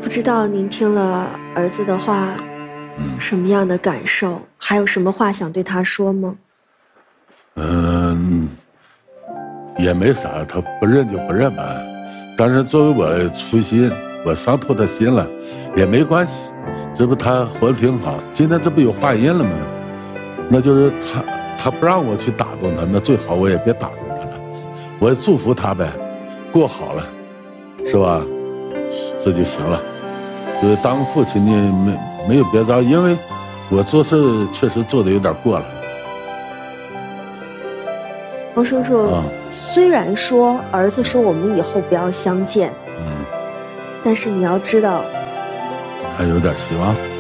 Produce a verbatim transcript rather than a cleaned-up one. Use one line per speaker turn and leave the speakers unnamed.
不知道您听了儿子的话，
嗯，
什么样的感受？还有什么话想对他说吗？
嗯，也没啥，他不认就不认吧。但是作为我的初心，我伤透他心了，也没关系。这不他活得挺好，今天这不有话音了吗？那就是他他不让我去打动他，那最好我也别打动他了。我也祝福他呗，过好了，是吧？这就行了。所以当父亲呢，没没有别着，因为我做事确实做的有点过了。
王叔叔，
啊，
虽然说儿子说我们以后不要相见，
嗯，
但是你要知道，
还有点希望。